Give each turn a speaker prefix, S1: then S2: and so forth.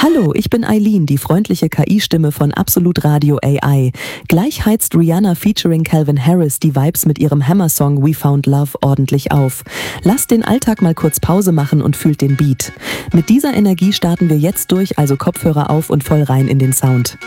S1: Hallo, ich bin Eileen, die freundliche KI-Stimme von Absolut Radio AI. Gleich heizt Rihanna featuring Calvin Harris die Vibes mit ihrem Hammer-Song We Found Love ordentlich auf. Lasst den Alltag mal kurz Pause machen und fühlt den Beat. Mit dieser Energie starten wir jetzt durch, also Kopfhörer auf und voll rein in den Sound.